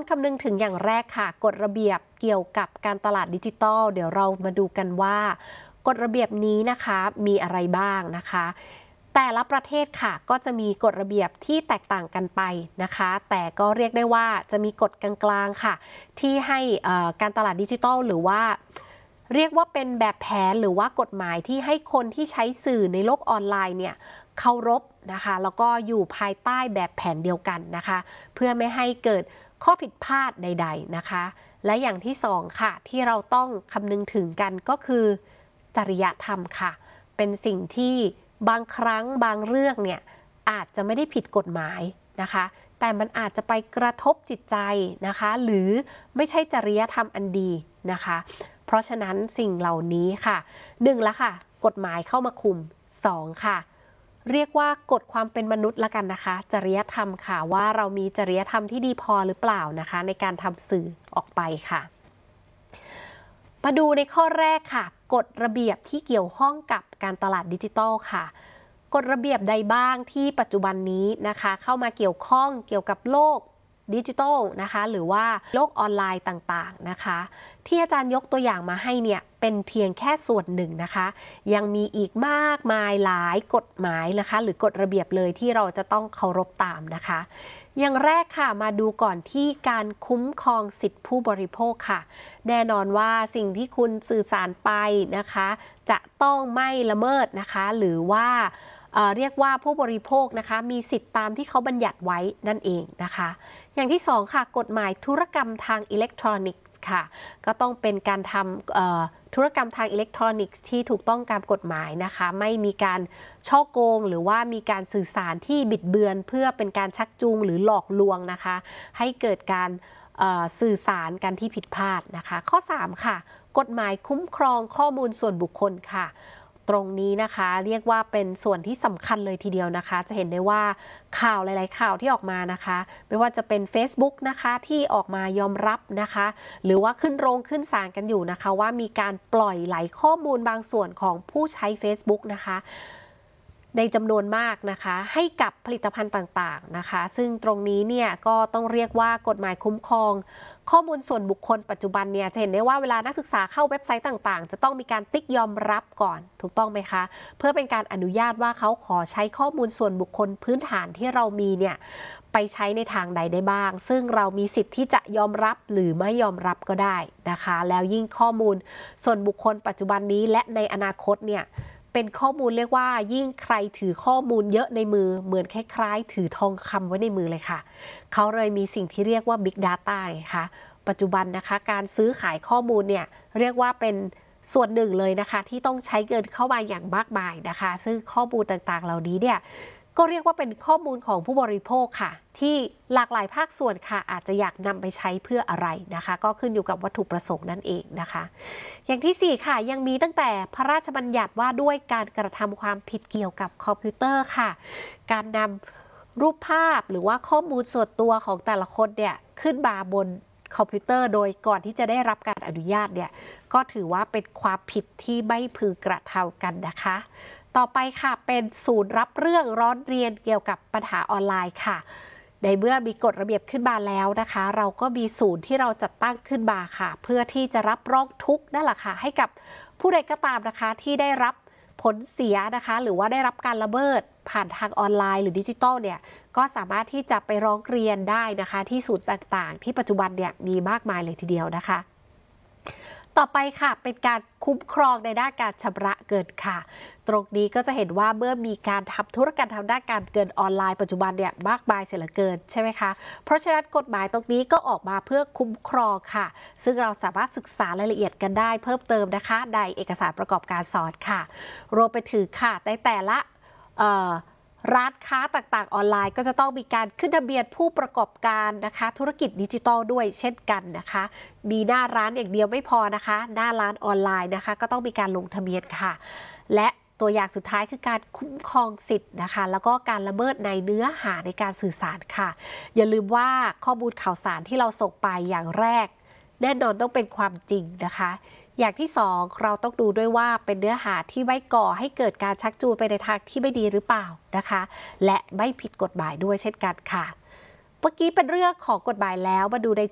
คำนึงถึงอย่างแรกค่ะกฎระเบียบเกี่ยวกับการตลาดดิจิทัลเดี๋ยวเรามาดูกันว่ากฎระเบียบนี้นะคะมีอะไรบ้างนะคะแต่ละประเทศค่ะก็จะมีกฎระเบียบที่แตกต่างกันไปนะคะแต่ก็เรียกได้ว่าจะมีกฎกลางๆค่ะที่ให้การตลาดดิจิทัลหรือว่าเรียกว่าเป็นแบบแผนหรือว่ากฎหมายที่ให้คนที่ใช้สื่อในโลกออนไลน์เนี่ยเคารพนะคะแล้วก็อยู่ภายใต้แบบแผนเดียวกันนะคะเพื่อไม่ให้เกิดข้อผิดพลาดใดๆนะคะและอย่างที่สองค่ะที่เราต้องคำนึงถึงกันก็คือจริยธรรมค่ะเป็นสิ่งที่บางครั้งบางเรื่องเนี่ยอาจจะไม่ได้ผิดกฎหมายนะคะแต่มันอาจจะไปกระทบจิตใจนะคะหรือไม่ใช่จริยธรรมอันดีนะคะเพราะฉะนั้นสิ่งเหล่านี้ค่ะ1ละค่ะกฎหมายเข้ามาคุม2ค่ะเรียกว่ากฎความเป็นมนุษย์ละกันนะคะจริยธรรมค่ะว่าเรามีจริยธรรมที่ดีพอหรือเปล่านะคะในการทำสื่อออกไปค่ะมาดูในข้อแรกค่ะกฎระเบียบที่เกี่ยวข้องกับการตลาดดิจิทัลค่ะกฎระเบียบใดบ้างที่ปัจจุบันนี้นะคะเข้ามาเกี่ยวข้องเกี่ยวกับโลกดิจิทัลนะคะหรือว่าโลกออนไลน์ต่างๆนะคะที่อาจารย์ยกตัวอย่างมาให้เนี่ยเป็นเพียงแค่ส่วนหนึ่งนะคะยังมีอีกมากมายหลายกฎหมายนะคะหรือกฎระเบียบเลยที่เราจะต้องเคารพตามนะคะอย่างแรกค่ะมาดูก่อนที่การคุ้มครองสิทธิผู้บริโภคค่ะแน่นอนว่าสิ่งที่คุณสื่อสารไปนะคะจะต้องไม่ละเมิดนะคะหรือว่าเรียกว่าผู้บริโภคนะคะมีสิทธิ์ตามที่เขาบัญญัติไว้นั่นเองนะคะอย่างที่2ค่ะกฎหมายธุรกรรมทางอิเล็กทรอนิกส์ค่ะก็ต้องเป็นการทำธุรกรรมทางอิเล็กทรอนิกส์ที่ถูกต้องตามกฎหมายนะคะไม่มีการฉ้อโกงหรือว่ามีการสื่อสารที่บิดเบือนเพื่อเป็นการชักจูงหรือหลอกลวงนะคะให้เกิดการสื่อสารกันที่ผิดพลาดนะคะข้อ3ค่ะกฎหมายคุ้มครองข้อมูลส่วนบุคคลค่ะตรงนี้นะคะเรียกว่าเป็นส่วนที่สำคัญเลยทีเดียวนะคะจะเห็นได้ว่าข่าวหลายๆข่าวที่ออกมานะคะไม่ว่าจะเป็น Facebook นะคะที่ออกมายอมรับนะคะหรือว่าขึ้นโรงขึ้นศาลกันอยู่นะคะว่ามีการปล่อยไหลข้อมูลบางส่วนของผู้ใช้ Facebook นะคะในจำนวนมากนะคะให้กับผลิตภัณฑ์ต่างๆนะคะซึ่งตรงนี้เนี่ยก็ต้องเรียกว่ากฎหมายคุ้มครองข้อมูลส่วนบุคคลปัจจุบันเนี่ยจะเห็นได้ว่าเวลานักศึกษาเข้าเว็บไซต์ต่างๆจะต้องมีการติ๊กยอมรับก่อนถูกต้องไหมคะเพื่อเป็นการอนุญาตว่าเขาขอใช้ข้อมูลส่วนบุคคลพื้นฐานที่เรามีเนี่ยไปใช้ในทางใดได้บ้างซึ่งเรามีสิทธิ์ที่จะยอมรับหรือไม่ยอมรับก็ได้นะคะแล้วยิ่งข้อมูลส่วนบุคคลปัจจุบันนี้และในอนาคตเนี่ยเป็นข้อมูลเรียกว่ายิ่งใครถือข้อมูลเยอะในมือเหมือนคล้ายๆถือทองคำไว้ในมือเลยค่ะเขาเลยมีสิ่งที่เรียกว่า Big Data ค่ะปัจจุบันนะคะการซื้อขายข้อมูลเนี่ยเรียกว่าเป็นส่วนหนึ่งเลยนะคะที่ต้องใช้เงินเข้ามาอย่างมากมายนะคะซึ่งข้อมูลต่างๆเหล่านี้เนี่ยก็เรียกว่าเป็นข้อมูลของผู้บริโภคค่ะที่หลากหลายภาคส่วนค่ะอาจจะอยากนำไปใช้เพื่ออะไรนะคะก็ขึ้นอยู่กับวัตถุประสงค์นั่นเองนะคะอย่างที่4ค่ะยังมีตั้งแต่พระราชบัญญัติว่าด้วยการกระทำความผิดเกี่ยวกับคอมพิวเตอร์ค่ะการนำรูปภาพหรือว่าข้อมูลส่วนตัวของแต่ละคนเนี่ยขึ้นมาบนคอมพิวเตอร์โดยก่อนที่จะได้รับการอนุญาตเนี่ยก็ถือว่าเป็นความผิดที่ไม่พึงกระทำกันนะคะต่อไปค่ะเป็นศูนย์รับเรื่องร้องเรียนเกี่ยวกับปัญหาออนไลน์ค่ะในเมื่อมีกฎระเบียบขึ้นมาแล้วนะคะเราก็มีศูนย์ที่เราจัดตั้งขึ้นมาค่ะเพื่อที่จะรับร้องทุกข์นั่นแหละค่ะให้กับผู้ใดก็ตามนะคะที่ได้รับผลเสียนะคะหรือว่าได้รับการละเมิดผ่านทางออนไลน์หรือดิจิทัลเนี่ยก็สามารถที่จะไปร้องเรียนได้นะคะที่ศูนย์ต่างๆที่ปัจจุบันเนี่ยมีมากมายเลยทีเดียวนะคะต่อไปค่ะเป็นการคุ้มครองในด้านการชำระเงินค่ะตรงนี้ก็จะเห็นว่าเมื่อมีการทำธุรกรรมทางด้านการเงินออนไลน์ปัจจุบันเนี่ยมากมายเสียเหลือเกินใช่ไหมคะเพราะฉะนั้นกฎหมายตรงนี้ก็ออกมาเพื่อคุ้มครองค่ะซึ่งเราสามารถศึกษารายละเอียดกันได้เพิ่มเติมนะคะในเอกสารประกอบการสอนค่ะรวมไปถึงค่ะในแต่ละร้านค้าต่างๆออนไลน์ก็จะต้องมีการขึ้นทะเบียนผู้ประกอบการนะคะธุรกิจดิจิทัลด้วยเช่นกันนะคะมีหน้าร้านอย่างเดียวไม่พอนะคะหน้าร้านออนไลน์นะคะก็ต้องมีการลงทะเบียนค่ะและตัวอย่างสุดท้ายคือการคุ้มครองสิทธิ์นะคะแล้วก็การละเมิดในเนื้อหาในการสื่อสารค่ะอย่าลืมว่าข้อมูลข่าวสารที่เราส่งไปอย่างแรกแน่นอนต้องเป็นความจริงนะคะอย่างที่2เราต้องดูด้วยว่าเป็นเนื้อหาที่ไว้ก่อให้เกิดการชักจูงไปในทางที่ไม่ดีหรือเปล่านะคะและไม่ผิดกฎหมายด้วยเช่นกันค่ะเมื่อกี้เป็นเรื่องของกฎหมายแล้วมาดูใน